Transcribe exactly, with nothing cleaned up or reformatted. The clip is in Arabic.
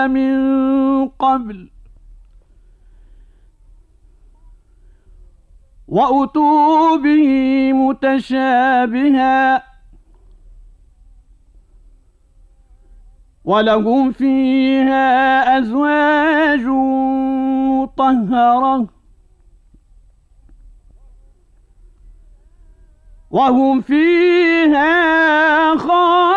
من قبل وأتوا به متشابها ولهم فيها أزواج مطهرة وهم فيها خالدون